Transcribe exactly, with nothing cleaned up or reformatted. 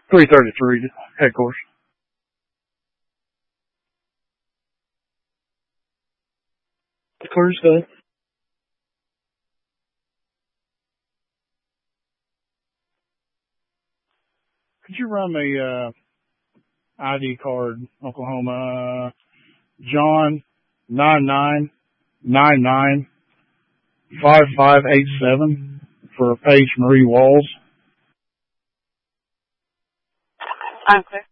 three thirty-three, headquarters. Clear's good. Could you run me uh, I D card, Oklahoma, John nine nine nine nine five five eight seven for Paige Marie Walls? I'm clear.